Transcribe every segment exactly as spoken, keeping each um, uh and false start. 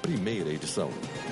primeira edição.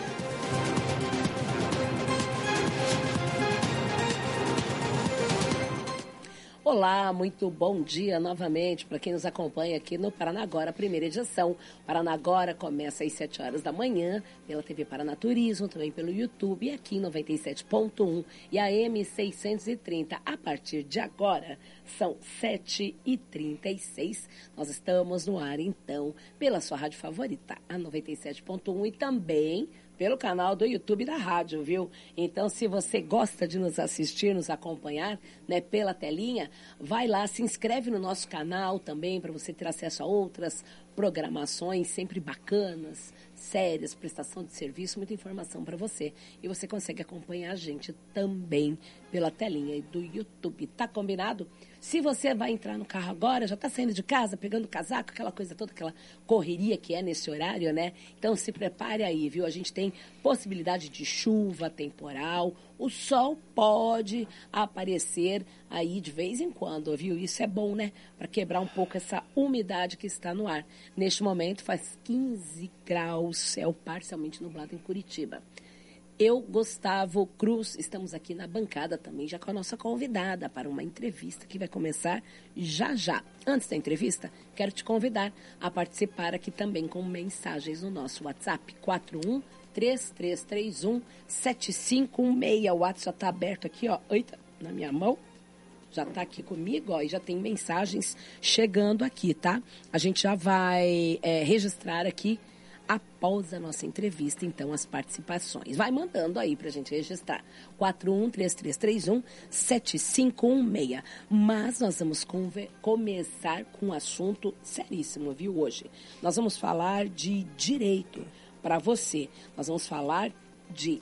Olá, muito bom dia novamente para quem nos acompanha aqui no Paranagora, primeira edição. Paranagora começa às sete horas da manhã, pela T V Paranaturismo, também pelo YouTube, aqui em noventa e sete ponto um e a M seiscentos e trinta. A partir de agora, são sete e trinta e seis. Nós estamos no ar, então, pela sua rádio favorita, a noventa e sete ponto um, e também pelo canal do YouTube da rádio, viu? Então, se você gosta de nos assistir, nos acompanhar, né, pela telinha, vai lá, se inscreve no nosso canal também, para você ter acesso a outras programações sempre bacanas, sérias, prestação de serviço, muita informação para você. E você consegue acompanhar a gente também pela telinha do YouTube. Tá combinado? Se você vai entrar no carro agora, já está saindo de casa, pegando casaco, aquela coisa toda, aquela correria que é nesse horário, né? Então se prepare aí, viu? A gente tem possibilidade de chuva, temporal, o sol pode aparecer aí de vez em quando, viu? Isso é bom, né? Para quebrar um pouco essa umidade que está no ar. Neste momento faz quinze graus, céu parcialmente nublado em Curitiba. Eu, Gustavo Cruz, estamos aqui na bancada também, já com a nossa convidada para uma entrevista que vai começar já já. Antes da entrevista, quero te convidar a participar aqui também com mensagens no nosso WhatsApp, quatro um três três três um sete cinco um seis. O WhatsApp já está aberto aqui, ó, eita, na minha mão. Já está aqui comigo, ó, e já tem mensagens chegando aqui, tá? A gente já vai é, registrar aqui após a nossa entrevista, então, as participações. Vai mandando aí pra gente registrar. quatro um três três três um sete cinco um seis. Mas nós vamos conver- começar com um assunto seríssimo, viu, hoje. Nós vamos falar de direito para você. Nós vamos falar de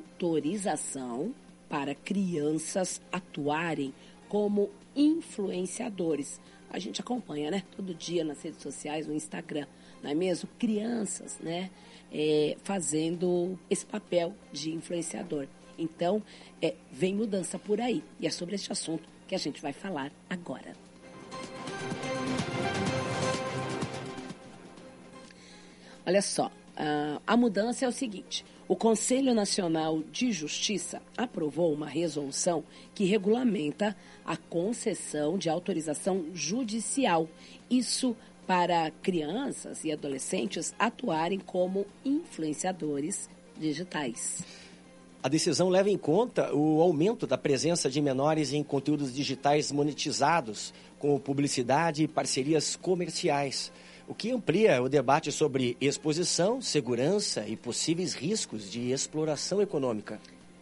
autorização para crianças atuarem como influenciadores. A gente acompanha, né, todo dia nas redes sociais, no Instagram, não é mesmo? Crianças, né, é, fazendo esse papel de influenciador. Então, é, vem mudança por aí. E é sobre este assunto que a gente vai falar agora. Olha só, a, a mudança é o seguinte: o Conselho Nacional de Justiça aprovou uma resolução que regulamenta a concessão de autorização judicial. Isso para crianças e adolescentes atuarem como influenciadores digitais. A decisão leva em conta o aumento da presença de menores em conteúdos digitais monetizados, com publicidade e parcerias comerciais, o que amplia o debate sobre exposição, segurança e possíveis riscos de exploração econômica.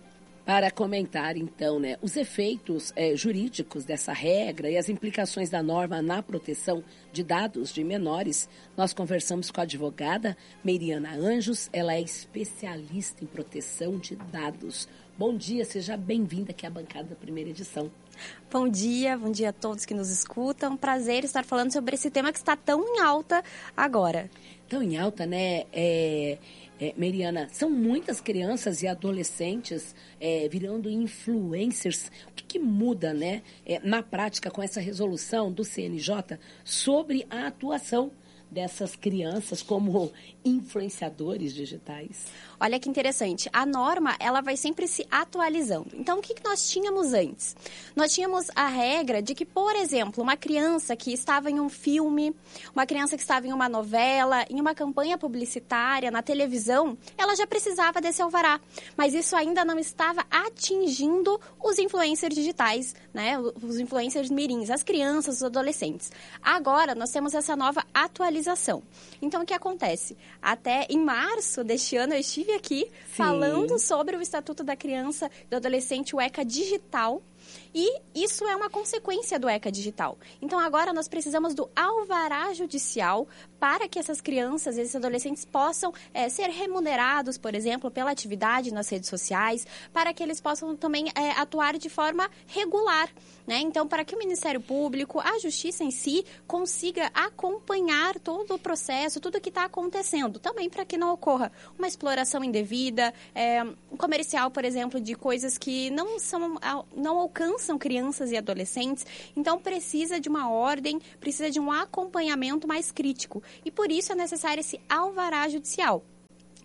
Para comentar, então, né, os efeitos é, jurídicos dessa regra e as implicações da norma na proteção de dados de menores, nós conversamos com a advogada Meriana Anjos. Ela é especialista em proteção de dados. Bom dia, seja bem-vinda aqui à bancada da primeira edição. Bom dia, bom dia a todos que nos escutam. Prazer estar falando sobre esse tema que está tão em alta agora. Tão em alta, né, é... É, Meriana, são muitas crianças e adolescentes é, virando influencers. O que, que muda, né, é, na prática com essa resolução do C N J sobre a atuação dessas crianças como influenciadores digitais? Olha que interessante, a norma ela vai sempre se atualizando. Então, o que, que nós tínhamos antes? Nós tínhamos a regra de que, por exemplo, uma criança que estava em um filme, uma criança que estava em uma novela, em uma campanha publicitária, na televisão, ela já precisava desse alvará. Mas isso ainda não estava atingindo os influencers digitais, né? Os influencers mirins, as crianças, os adolescentes. Agora, nós temos essa nova atualização. Então, o que acontece? Até em março deste ano, eu estive aqui Sim. falando sobre o Estatuto da Criança e do Adolescente, o ECA Digital, e isso é uma consequência do ECA Digital. Então, agora nós precisamos do alvará judicial para que essas crianças e esses adolescentes possam é, ser remunerados, por exemplo, pela atividade nas redes sociais, para que eles possam também é, atuar de forma regular, né? Então, para que o Ministério Público, a Justiça em si, consiga acompanhar todo o processo, tudo o que está acontecendo, também para que não ocorra uma exploração indevida, é, um comercial, por exemplo, de coisas que não são, não alcançam crianças e adolescentes. Então, precisa de uma ordem, precisa de um acompanhamento mais crítico. E por isso é necessário esse alvará judicial.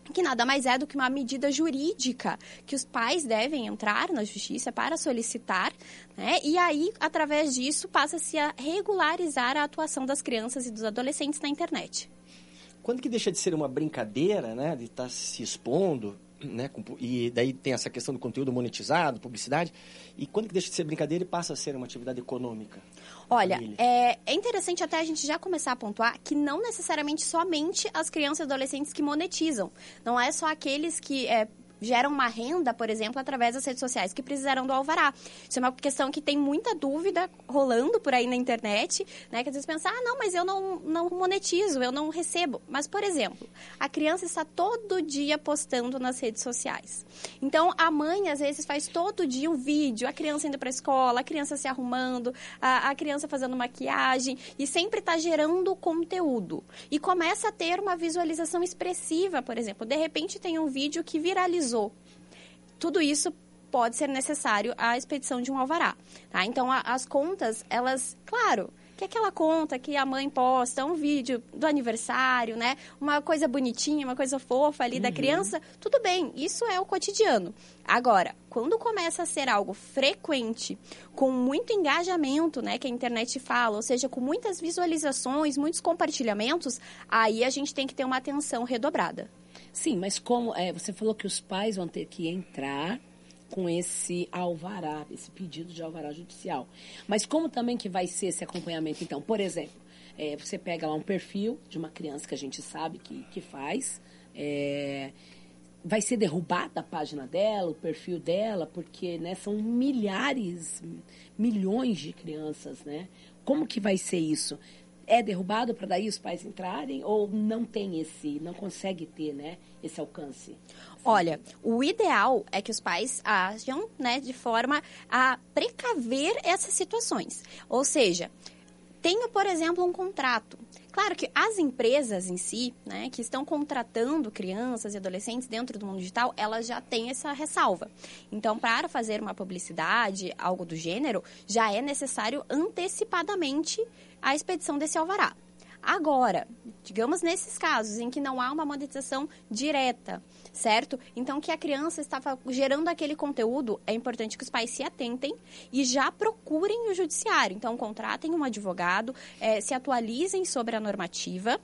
que nada mais é do que uma medida jurídica que os pais devem entrar na justiça para solicitar, né? E aí, através disso, passa-se a regularizar a atuação das crianças e dos adolescentes na internet. Quando que deixa de ser uma brincadeira, né, de estar se expondo, né, com, e daí tem essa questão do conteúdo monetizado, publicidade, e quando que deixa de ser brincadeira e passa a ser uma atividade econômica? Olha, é, é interessante até a gente já começar a pontuar que não necessariamente somente as crianças e adolescentes que monetizam. Não é só aqueles que é, geram uma renda, por exemplo, através das redes sociais, que precisarão do alvará. Isso é uma questão que tem muita dúvida rolando por aí na internet, né? Que às vezes pensa, ah, não, mas eu não, não monetizo, eu não recebo. Mas, por exemplo, a criança está todo dia postando nas redes sociais. Então, a mãe, às vezes, faz todo dia um vídeo, a criança indo para a escola, a criança se arrumando, a, a criança fazendo maquiagem, e sempre está gerando conteúdo. E começa a ter uma visualização expressiva, por exemplo. De repente, tem um vídeo que viralizou. Tudo isso pode ser necessário a expedição de um alvará, tá? Então, a, as contas, elas, claro, que aquela conta que a mãe posta, um vídeo do aniversário, né? Uma coisa bonitinha, uma coisa fofa ali uhum. da criança, tudo bem, isso é o cotidiano. Agora, quando começa a ser algo frequente, com muito engajamento, né, que a internet fala, ou seja, com muitas visualizações, muitos compartilhamentos, aí a gente tem que ter uma atenção redobrada. Sim, mas como é, você falou que os pais vão ter que entrar com esse alvará, esse pedido de alvará judicial. Mas como também que vai ser esse acompanhamento? Então, por exemplo, é, você pega lá um perfil de uma criança que a gente sabe que, que faz, é, vai ser derrubada a página dela, o perfil dela, porque, né, são milhares, milhões de crianças, né? Como que vai ser isso? É derrubado para daí os pais entrarem ou não tem esse, não consegue ter, né, esse alcance? Olha, o ideal é que os pais ajam, né, de forma a precaver essas situações. Ou seja, tenha, por exemplo, um contrato. Claro que as empresas em si, né, que estão contratando crianças e adolescentes dentro do mundo digital, elas já têm essa ressalva. Então, para fazer uma publicidade, algo do gênero, já é necessário antecipadamente a expedição desse alvará. Agora, digamos nesses casos em que não há uma monetização direta, certo? Então, que a criança estava gerando aquele conteúdo, é importante que os pais se atentem e já procurem o judiciário. Então, contratem um advogado, é, se atualizem sobre a normativa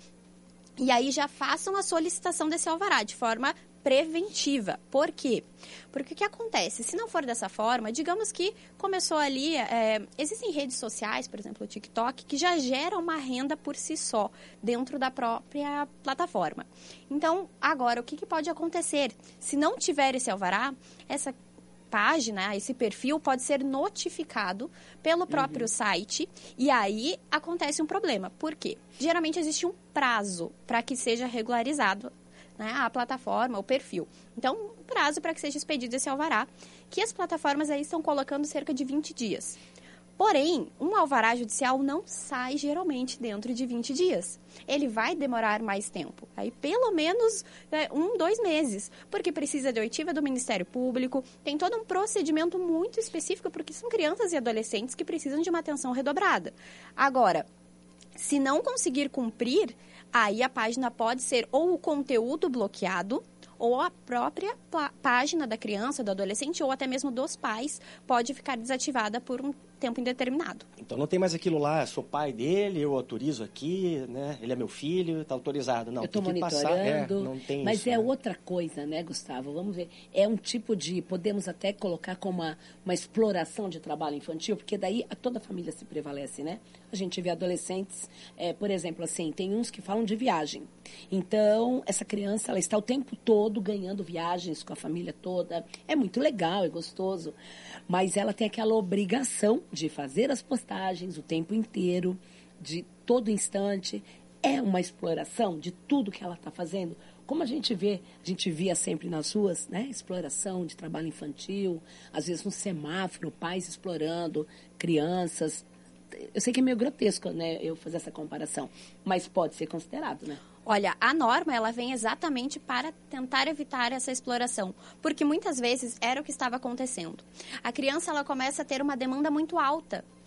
e aí já façam a solicitação desse alvará de forma preventiva. Por quê? Porque o que acontece? Se não for dessa forma, digamos que começou ali... É, existem redes sociais, por exemplo, o TikTok, que já geram uma renda por si só, dentro da própria plataforma. Então, agora, o que, que pode acontecer? Se não tiver esse alvará, essa página, esse perfil pode ser notificado pelo próprio uhum. site e aí acontece um problema. Por quê? Geralmente existe um prazo para que seja regularizado, né, a plataforma, o perfil. Então, um prazo para que seja expedido esse alvará, que as plataformas aí estão colocando cerca de vinte dias. Porém, um alvará judicial não sai geralmente dentro de vinte dias. Ele vai demorar mais tempo, aí pelo menos né, um, dois meses, porque precisa de oitiva do Ministério Público, tem todo um procedimento muito específico, porque são crianças e adolescentes que precisam de uma atenção redobrada. Agora, se não conseguir cumprir, aí a página pode ser ou o conteúdo bloqueado, ou a própria página da criança, do adolescente, ou até mesmo dos pais, pode ficar desativada por um tempo indeterminado. Então não tem mais aquilo lá, sou pai dele, eu autorizo aqui, né? Ele é meu filho, está autorizado. Não, eu estou tem que monitorando, passar. É, não tem mas isso, é né? outra coisa, né, Gustavo? Vamos ver. É um tipo de, podemos até colocar como uma, uma exploração de trabalho infantil, porque daí a toda a família se prevalece, né? A gente vê adolescentes, é, por exemplo, assim, tem uns que falam de viagem. Então, essa criança, ela está o tempo todo ganhando viagens com a família toda. É muito legal, é gostoso. Mas ela tem aquela obrigação de fazer as postagens o tempo inteiro, de todo instante. É uma exploração de tudo que ela está fazendo. Como a gente vê, a gente via sempre nas ruas, né? Exploração de trabalho infantil, às vezes no semáforo, pais explorando crianças. Eu sei que é meio grotesco, né, eu fazer essa comparação, mas pode ser considerado, né? Olha, a norma, ela vem exatamente para tentar evitar essa exploração, porque muitas vezes era o que estava acontecendo. A criança, ela começa a ter uma demanda muito alta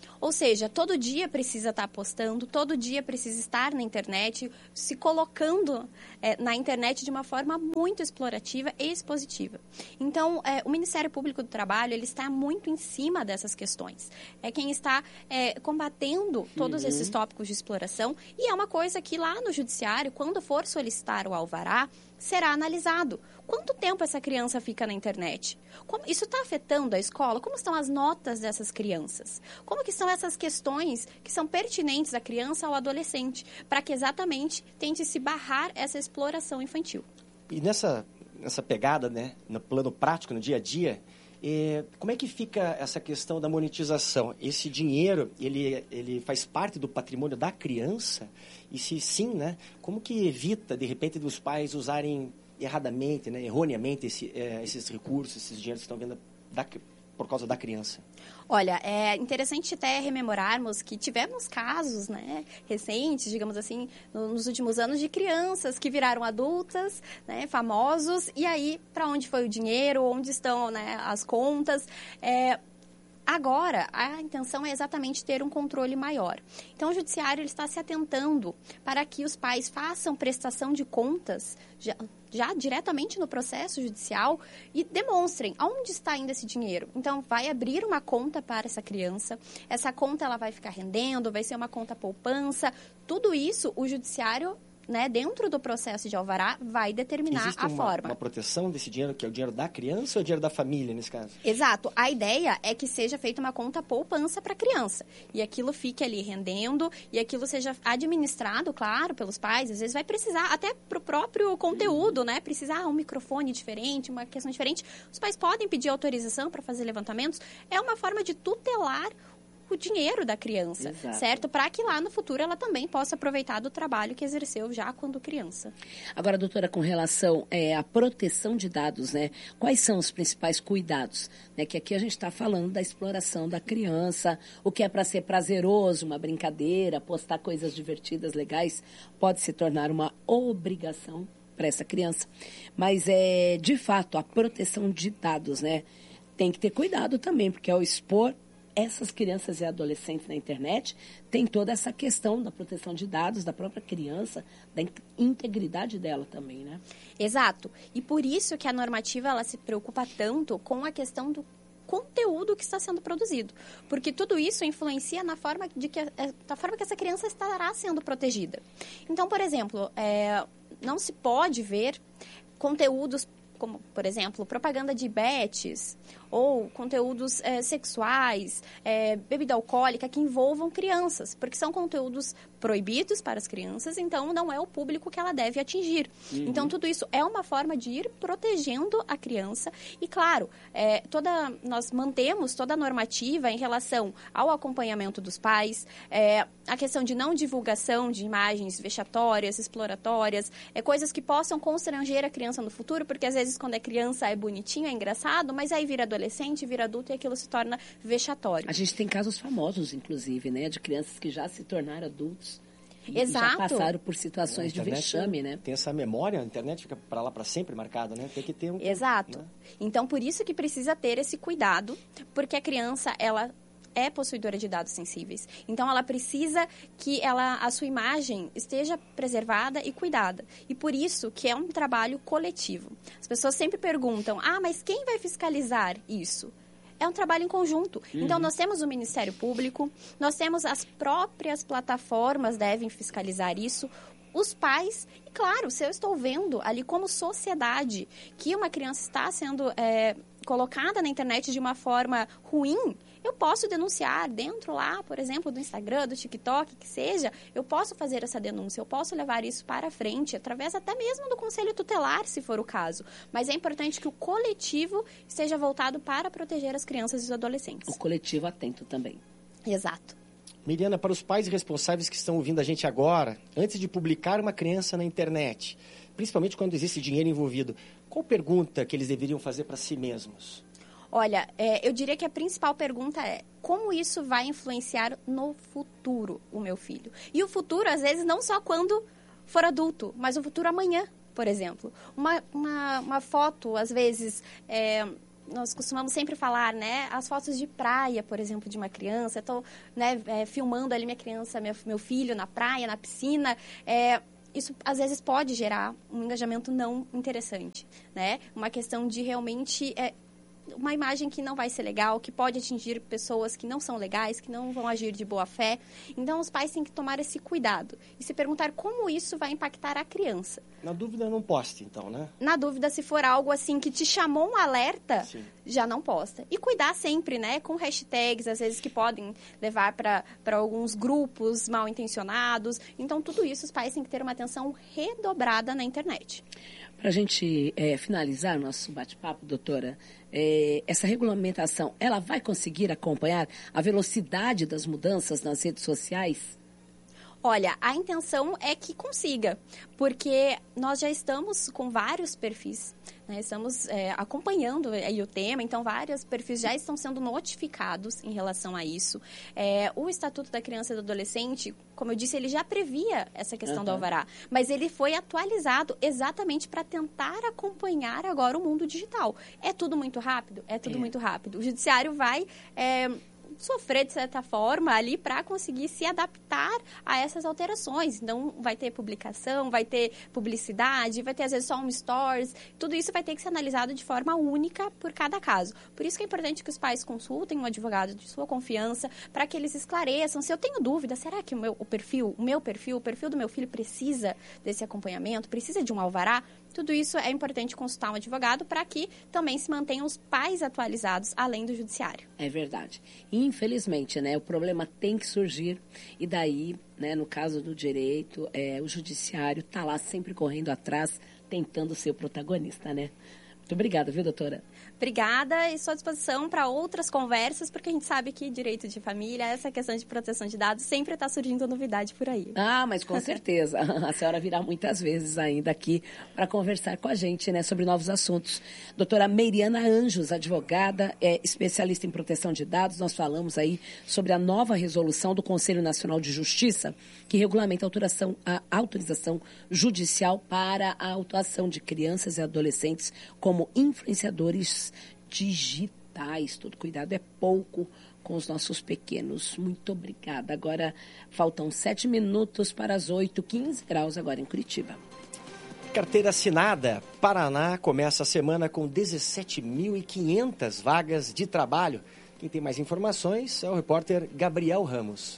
Ou seja, todo dia precisa estar postando, todo dia precisa estar na internet, se colocando é, na internet de uma forma muito explorativa e expositiva. Então, é, o Ministério Público do Trabalho, ele está muito em cima dessas questões. É quem está é, combatendo todos uhum. esses tópicos de exploração, e é uma coisa que lá no Judiciário, quando for solicitar o alvará, será analisado. Quanto tempo essa criança fica na internet? Como, isso está afetando a escola? Como estão as notas dessas crianças? Como que são essas questões que são pertinentes à criança ou ao adolescente, para que exatamente tente se barrar essa exploração infantil? E nessa, nessa pegada, né, no plano prático, no dia a dia, eh, como é que fica essa questão da monetização? Esse dinheiro, ele, ele faz parte do patrimônio da criança? E se sim, né, como que evita, de repente, dos pais usarem erradamente, né, erroneamente esse, é, esses recursos, esses dinheiros que estão vindo da, por causa da criança? Olha, é interessante até rememorarmos que tivemos casos, né, recentes, digamos assim, nos últimos anos, de crianças que viraram adultas, né, famosos, e aí, para onde foi o dinheiro, onde estão, né, as contas? É, Agora, a intenção é exatamente ter um controle maior. Então, o Judiciário ele está se atentando para que os pais façam prestação de contas já, já diretamente no processo judicial e demonstrem aonde está indo esse dinheiro. Então, vai abrir uma conta para essa criança, essa conta ela vai ficar rendendo, vai ser uma conta poupança, tudo isso o Judiciário, né, dentro do processo de alvará, vai determinar Existe a uma, forma. uma proteção desse dinheiro, que é o dinheiro da criança ou o dinheiro da família, nesse caso? Exato. A ideia é que seja feita uma conta poupança para a criança. E aquilo fique ali rendendo, e aquilo seja administrado, claro, pelos pais. Às vezes vai precisar, até para o próprio conteúdo, né? Precisar um microfone diferente, uma questão diferente. Os pais podem pedir autorização para fazer levantamentos. É uma forma de tutelar o dinheiro da criança, Exato. certo? Para que lá no futuro ela também possa aproveitar do trabalho que exerceu já quando criança. Agora, doutora, com relação é, à proteção de dados, né? Quais são os principais cuidados? Né? Que aqui a gente está falando da exploração da criança, o que é para ser prazeroso, uma brincadeira, postar coisas divertidas, legais, pode se tornar uma obrigação para essa criança. Mas, é, de fato, a proteção de dados, né? Tem que ter cuidado também, porque ao expor essas crianças e adolescentes na internet, tem toda essa questão da proteção de dados da própria criança, da integridade dela também, né? Exato. E por isso que a normativa ela se preocupa tanto com a questão do conteúdo que está sendo produzido. Porque tudo isso influencia na forma, de que, da forma que essa criança estará sendo protegida. Então, por exemplo, é, não se pode ver conteúdos como, por exemplo, propaganda de bets ou conteúdos é, sexuais, é, bebida alcoólica que envolvam crianças, porque são conteúdos proibidos para as crianças, então não é o público que ela deve atingir. Uhum. Então, tudo isso é uma forma de ir protegendo a criança e, claro, é, toda, nós mantemos toda a normativa em relação ao acompanhamento dos pais, é, a questão de não divulgação de imagens vexatórias, exploratórias, é, coisas que possam constranger a criança no futuro, porque às vezes quando é criança é bonitinho, é engraçado, mas aí vira adolescente, vira adulto e aquilo se torna vexatório. A gente tem casos famosos, inclusive, né, de crianças que já se tornaram adultos. E Exato. já passaram por situações de vexame, né? Tem essa memória, a internet fica para lá para sempre marcada, né? Tem que ter um... Exato. Né? Então, por isso que precisa ter esse cuidado, porque a criança, ela é possuidora de dados sensíveis. Então, ela precisa que ela, a sua imagem esteja preservada e cuidada. E por isso que é um trabalho coletivo. As pessoas sempre perguntam, ah, mas quem vai fiscalizar isso? É um trabalho em conjunto. Uhum. Então, nós temos o Ministério Público, nós temos as próprias plataformas devem fiscalizar isso, os pais, e claro, se eu estou vendo ali como sociedade que uma criança está sendo é, colocada na internet de uma forma ruim, eu posso denunciar dentro lá, por exemplo, do Instagram, do TikTok, que seja, eu posso fazer essa denúncia, eu posso levar isso para frente, através até mesmo do Conselho Tutelar, se for o caso. Mas é importante que o coletivo esteja voltado para proteger as crianças e os adolescentes. O coletivo atento também. Exato. Miriana, para os pais responsáveis que estão ouvindo a gente agora, antes de publicar uma criança na internet, principalmente quando existe dinheiro envolvido, qual pergunta que eles deveriam fazer para si mesmos? Olha, é, eu diria que a principal pergunta é como isso vai influenciar no futuro o meu filho? E o futuro, às vezes, não só quando for adulto, mas o futuro amanhã, por exemplo. Uma, uma, uma foto, às vezes, é, nós costumamos sempre falar, né? As fotos de praia, por exemplo, de uma criança. Eu estou né, é, filmando ali minha criança, meu, meu filho na praia, na piscina. É, isso, às vezes, pode gerar um engajamento não interessante, né? Uma questão de realmente... É, uma imagem que não vai ser legal, que pode atingir pessoas que não são legais, que não vão agir de boa fé. Então, os pais têm que tomar esse cuidado e se perguntar como isso vai impactar a criança. Na dúvida, não poste, então, né? Na dúvida, se for algo assim que te chamou um alerta, Sim. já não posta. E cuidar sempre, né? Com hashtags, às vezes, que podem levar para alguns grupos mal intencionados. Então, tudo isso, os pais têm que ter uma atenção redobrada na internet. Para a gente é, finalizar o nosso bate-papo, doutora, é, essa regulamentação, ela vai conseguir acompanhar a velocidade das mudanças nas redes sociais? Olha, a intenção é que consiga, porque nós já estamos com vários perfis, né? Estamos é, acompanhando aí o tema, então vários perfis já estão sendo notificados em relação a isso. É, o Estatuto da Criança e do Adolescente, como eu disse, ele já previa essa questão uhum. do alvará, mas ele foi atualizado exatamente para tentar acompanhar agora o mundo digital. É tudo muito rápido? É tudo é. muito rápido. O judiciário vai... É, sofrer, de certa forma, ali para conseguir se adaptar a essas alterações. Então, vai ter publicação, vai ter publicidade, vai ter, às vezes, só um stories. Tudo isso vai ter que ser analisado de forma única por cada caso. Por isso que é importante que os pais consultem um advogado de sua confiança para que eles esclareçam. Se eu tenho dúvida, será que o meu o perfil, o meu perfil, o perfil do meu filho precisa desse acompanhamento, precisa de um alvará? Tudo isso é importante consultar um advogado para que também se mantenham os pais atualizados, além do judiciário. É verdade. Infelizmente, né, o problema tem que surgir e daí, né, no caso do direito, é, o judiciário está lá sempre correndo atrás, tentando ser o protagonista, né? Muito obrigada, viu, doutora? Obrigada e estou à disposição para outras conversas, porque a gente sabe que direito de família, essa questão de proteção de dados, sempre está surgindo novidade por aí. Ah, mas com certeza. A senhora virá muitas vezes ainda aqui para conversar com a gente, né, sobre novos assuntos. Doutora Meiriana Anjos, advogada, é especialista em proteção de dados. Nós falamos aí sobre a nova resolução do Conselho Nacional de Justiça, que regulamenta a autorização, a autorização judicial para a autuação de crianças e adolescentes como influenciadores digitais. Todo cuidado é pouco com os nossos pequenos. Muito obrigada. Agora faltam sete minutos para as oito, quinze graus agora em Curitiba. Carteira assinada. Paraná começa a semana com dezessete mil e quinhentas vagas de trabalho. Quem tem mais informações é o repórter Gabriel Ramos.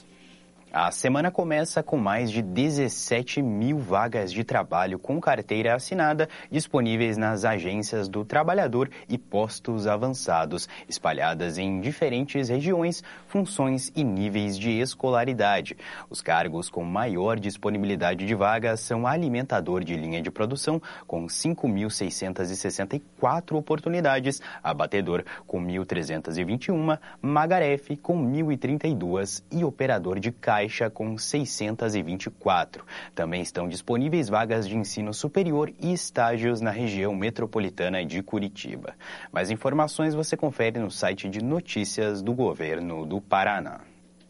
A semana começa com mais de dezessete mil vagas de trabalho com carteira assinada disponíveis nas agências do trabalhador e postos avançados, espalhadas em diferentes regiões, funções e níveis de escolaridade. Os cargos com maior disponibilidade de vagas são alimentador de linha de produção, com cinco mil seiscentas e sessenta e quatro oportunidades, abatedor com mil trezentas e vinte e uma, magarefe com mil e trinta e duas e operador de caixa com seiscentas e vinte e quatro. Também estão disponíveis vagas de ensino superior e estágios na região metropolitana de Curitiba. Mais informações você confere no site de notícias do governo do Paraná.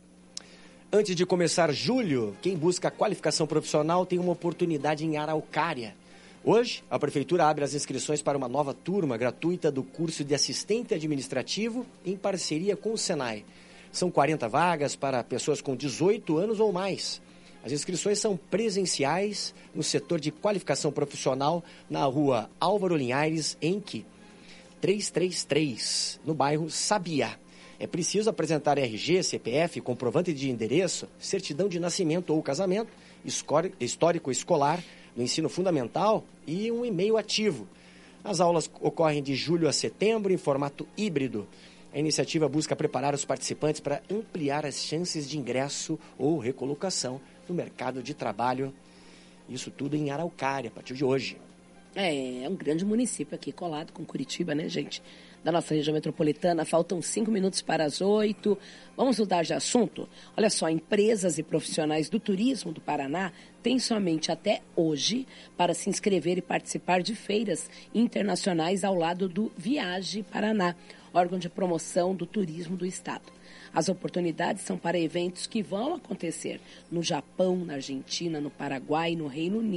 Antes de começar julho, quem busca qualificação profissional tem uma oportunidade em Araucária. Hoje, a Prefeitura abre as inscrições para uma nova turma gratuita do curso de assistente administrativo em parceria com o Senai. São quarenta vagas para pessoas com dezoito anos ou mais. As inscrições são presenciais no setor de qualificação profissional na rua Álvaro Linhares, Enque, trezentos e trinta e três, no bairro Sabiá. É preciso apresentar R G, C P F, comprovante de endereço, certidão de nascimento ou casamento, histórico escolar no ensino fundamental e um e-mail ativo. As aulas ocorrem de julho a setembro em formato híbrido. A iniciativa busca preparar os participantes para ampliar as chances de ingresso ou recolocação no mercado de trabalho. Isso tudo em Araucária, a partir de hoje. É, é um grande município aqui, colado com Curitiba, né, gente? Da nossa região metropolitana. Faltam cinco minutos para as oito. Vamos mudar de assunto? Olha só, empresas e profissionais do turismo do Paraná têm somente até hoje para se inscrever e participar de feiras internacionais ao lado do Viaje Paraná, órgão de promoção do turismo do estado. As oportunidades são para eventos que vão acontecer no Japão, na Argentina, no Paraguai, no Reino Unido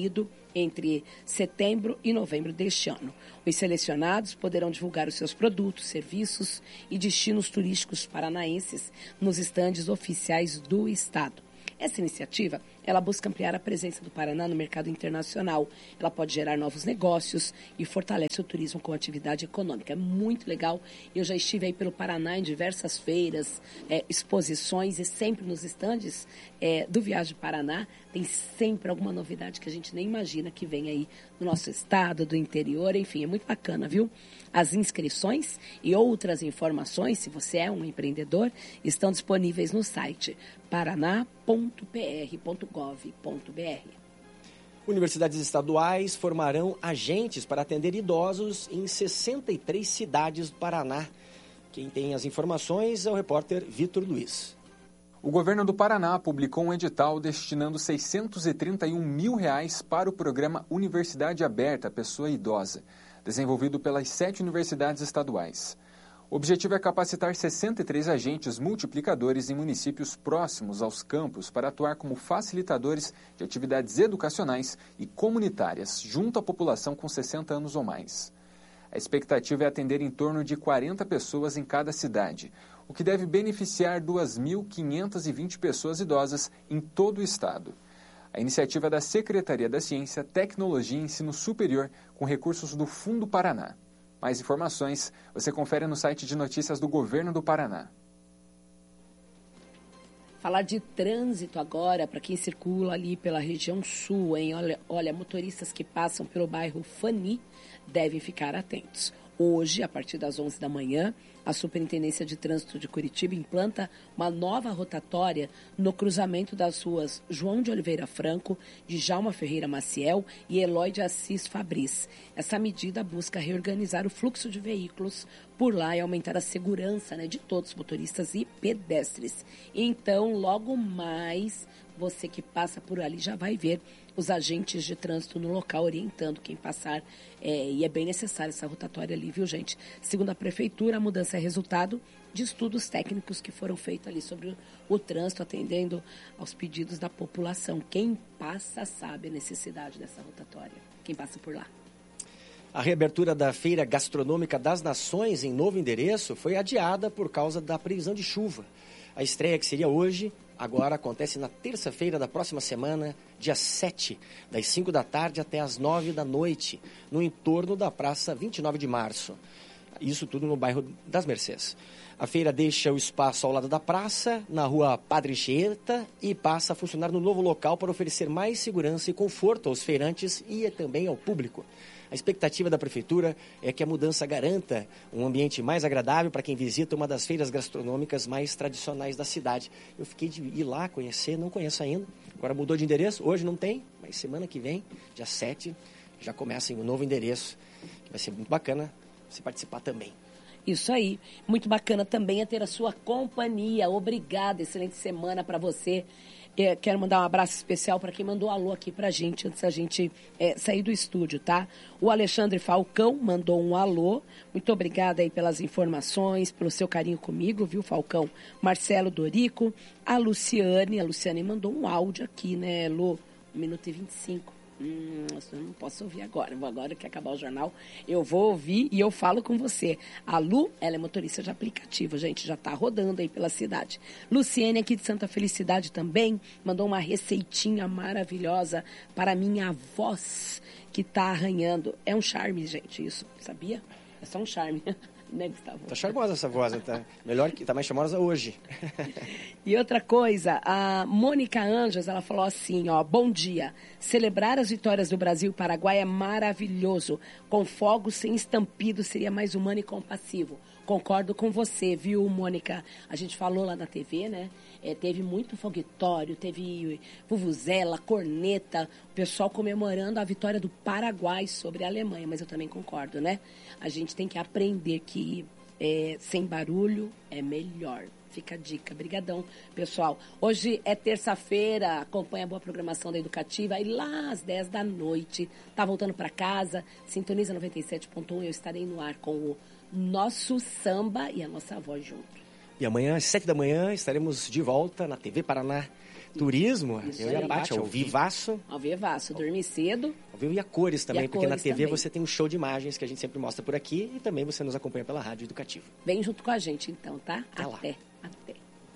entre setembro e novembro deste ano. Os selecionados poderão divulgar os seus produtos, serviços e destinos turísticos paranaenses nos estandes oficiais do Estado. Essa iniciativa, ela busca ampliar a presença do Paraná no mercado internacional. Ela pode gerar novos negócios e fortalece o turismo como atividade econômica. É muito legal. Eu já estive aí pelo Paraná em diversas feiras, é, exposições e sempre nos estandes é, do Viagem Paraná tem sempre alguma novidade que a gente nem imagina que vem aí do nosso estado, do interior. Enfim, é muito bacana, viu? As inscrições e outras informações, se você é um empreendedor, estão disponíveis no site paraná ponto p r ponto gov ponto b r. Universidades estaduais formarão agentes para atender idosos em sessenta e três cidades do Paraná. Quem tem as informações é o repórter Vitor Luiz. O governo do Paraná publicou um edital destinando seiscentos e trinta e um mil reais para o programa Universidade Aberta Pessoa Idosa, desenvolvido pelas sete universidades estaduais. O objetivo é capacitar sessenta e três agentes multiplicadores em municípios próximos aos campos para atuar como facilitadores de atividades educacionais e comunitárias junto à população com sessenta anos ou mais. A expectativa é atender em torno de quarenta pessoas em cada cidade, o que deve beneficiar duas mil quinhentas e vinte pessoas idosas em todo o estado. A iniciativa é da Secretaria da Ciência, Tecnologia e Ensino Superior, com recursos do Fundo Paraná. Mais informações você confere no site de notícias do Governo do Paraná. Falar de trânsito agora, para quem circula ali pela região sul, hein? Olha, olha, motoristas que passam pelo bairro Fani devem ficar atentos. Hoje, a partir das onze da manhã, a Superintendência de Trânsito de Curitiba implanta uma nova rotatória no cruzamento das ruas João de Oliveira Franco, Djalma Ferreira Maciel e Eloy de Assis Fabris. Essa medida busca reorganizar o fluxo de veículos por lá e aumentar a segurança, né, de todos os motoristas e pedestres. Então, logo mais, você que passa por ali já vai ver os agentes de trânsito no local orientando quem passar. É, e é bem necessária essa rotatória ali, viu, gente? Segundo a Prefeitura, a mudança é resultado de estudos técnicos que foram feitos ali sobre o, o trânsito, atendendo aos pedidos da população. Quem passa sabe a necessidade dessa rotatória, quem passa por lá. A reabertura da Feira Gastronômica das Nações em novo endereço foi adiada por causa da previsão de chuva. A estreia, que seria hoje, agora acontece na terça-feira da próxima semana, dia sete, das cinco da tarde até as nove da noite, no entorno da Praça vinte e nove de março. Isso tudo no bairro das Mercês. A feira deixa o espaço ao lado da praça, na rua Padre Anchieta, e passa a funcionar no novo local para oferecer mais segurança e conforto aos feirantes e também ao público. A expectativa da Prefeitura é que a mudança garanta um ambiente mais agradável para quem visita uma das feiras gastronômicas mais tradicionais da cidade. Eu fiquei de ir lá conhecer, não conheço ainda. Agora mudou de endereço, hoje não tem, mas semana que vem, dia sete, já começa em um novo endereço, que vai ser muito bacana você participar também. Isso aí. Muito bacana também é ter a sua companhia. Obrigada, excelente semana para você. É, quero mandar um abraço especial para quem mandou alô aqui para a gente, antes da gente é, sair do estúdio, tá? O Alexandre Falcão mandou um alô. Muito obrigada aí pelas informações, pelo seu carinho comigo, viu, Falcão? Marcelo Dorico, a Luciane. A Luciane mandou um áudio aqui, né, Lu? um minuto e vinte e cinco. Hum, eu não posso ouvir agora. Agora que acabar o jornal, eu vou ouvir e eu falo com você. A Lu, ela é motorista de aplicativo, gente, já está rodando aí pela cidade. Luciene, aqui de Santa Felicidade também, mandou uma receitinha maravilhosa para minha voz, que está arranhando. É um charme, gente, isso, sabia? É só um charme. Né, Gustavo? Tá charmosa essa voz, tá? Melhor que tá mais charmosa hoje. E outra coisa, a Mônica Anjos, ela falou assim, ó, bom dia. Celebrar as vitórias do Brasil e Paraguai é maravilhoso. Com fogos sem estampido seria mais humano e compassivo. Concordo com você, viu, Mônica? A gente falou lá na T V, né? É, teve muito foguetório, teve vuvuzela, corneta, o pessoal comemorando a vitória do Paraguai sobre a Alemanha, mas eu também concordo, né? A gente tem que aprender que é, sem barulho é melhor. Fica a dica. Brigadão, pessoal. Hoje é terça-feira, acompanha a boa programação da Educativa e lá às dez da noite, tá voltando para casa, sintoniza noventa e sete ponto um, eu estarei no ar com o nosso samba e a nossa voz junto. E amanhã, às sete da manhã, estaremos de volta na T V Paraná, turismo, Isso eu e a aí. Paty, ao vivaço. Ao vivaço, dormir cedo. Ao vivo e a cores também, E a porque na cores T V também. você tem um show de imagens que a gente sempre mostra por aqui e também você nos acompanha pela Rádio Educativa. Vem junto com a gente então, tá? Até lá. Até, até.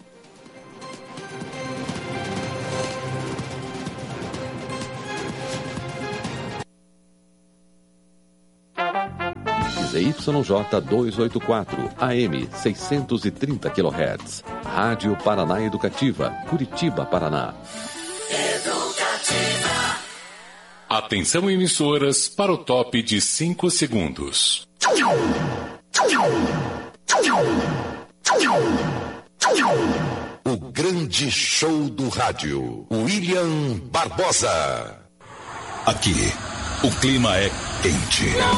Z Y J duzentos e oitenta e quatro, A M seiscentos e trinta quilohertz. Rádio Paraná Educativa, Curitiba, Paraná. Educativa. Atenção, emissoras, para o top de cinco segundos. O grande show do rádio. William Barbosa. Aqui, o clima é quente.